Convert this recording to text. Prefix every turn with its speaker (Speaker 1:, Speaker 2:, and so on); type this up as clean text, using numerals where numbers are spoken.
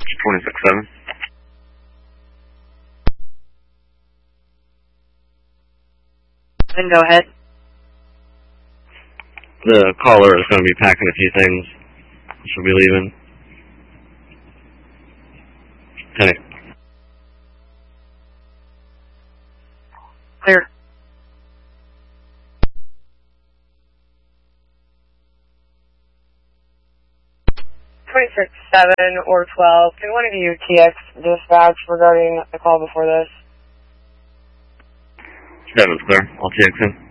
Speaker 1: 26-7.
Speaker 2: Then go ahead.
Speaker 1: The caller is going to be packing a few things. She'll be leaving. Hey.
Speaker 2: Clear. or 12. Can one of you TX dispatch regarding the call before this?
Speaker 1: 7's clear. I'll TX in.